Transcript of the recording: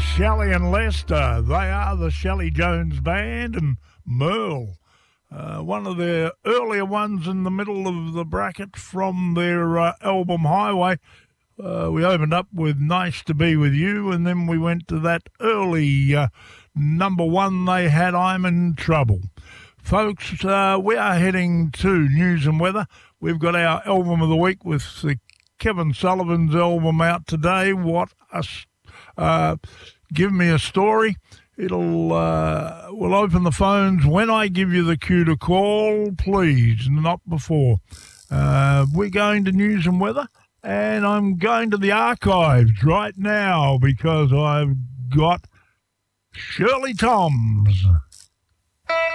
Shelley and Lester. They are the Shelley Jones Band, and Merle, one of their earlier ones in the middle of the bracket from their album Highway. We opened up with Nice to Be With You, and then we went to that early number one they had, I'm in Trouble. Folks, we are heading to news and weather. We've got our album of the week with the Kevin Sullivan's album out today. Give Me a Story. We'll open the phones when I give you the cue to call, please, not before. We're going to news and weather, and I'm going to the archives right now because I've got Shirley Toms.